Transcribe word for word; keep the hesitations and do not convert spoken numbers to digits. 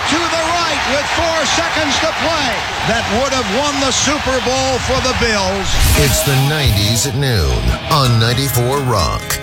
to the right with four seconds to play. That would have won the Super Bowl for the Bills. It's the nineties at noon on ninety-four Rock.